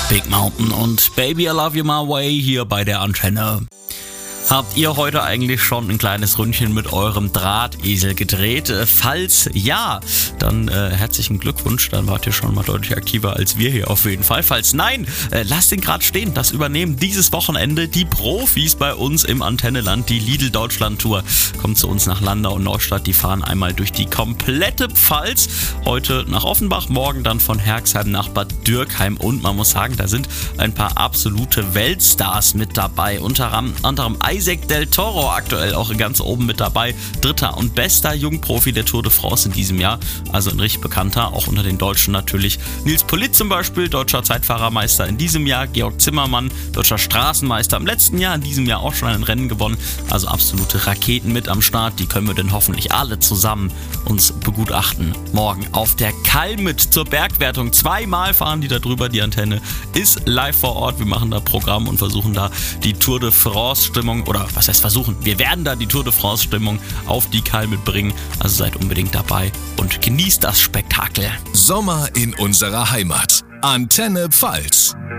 Big Mountain und Baby I Love You My Way hier bei der Antenne. Habt ihr heute eigentlich schon ein kleines Ründchen mit eurem Drahtesel gedreht? Falls ja, dann herzlichen Glückwunsch, dann wart ihr schon mal deutlich aktiver als wir hier auf jeden Fall. Falls nein, lasst den Draht stehen, das übernehmen dieses Wochenende die Profis bei uns im Antenneland. Die Lidl Deutschland Tour kommt zu uns nach Landau und Neustadt, die fahren einmal durch die komplette Pfalz, heute nach Offenbach, morgen dann von Herxheim nach Bad Dürkheim und man muss sagen, da sind ein paar absolute Weltstars mit dabei, unter anderem Isaac Del Toro aktuell auch ganz oben mit dabei. Dritter und bester Jungprofi der Tour de France in diesem Jahr. Also ein richtig bekannter, auch unter den Deutschen natürlich. Nils Politt zum Beispiel, deutscher Zeitfahrermeister in diesem Jahr. Georg Zimmermann, deutscher Straßenmeister im letzten Jahr, in diesem Jahr auch schon ein Rennen gewonnen. Also absolute Raketen mit am Start. Die können wir dann hoffentlich alle zusammen uns begutachten. Morgen auf der Kalmit zur Bergwertung. Zweimal fahren die da drüber. Die Antenne ist live vor Ort. Wir machen da Programm und versuchen da die Tour de France-Stimmung, oder was heißt versuchen, wir werden da die Tour de France-Stimmung auf die Kalmit bringen. Also seid unbedingt dabei und genießt das Spektakel. Sommer in unserer Heimat. Antenne Pfalz.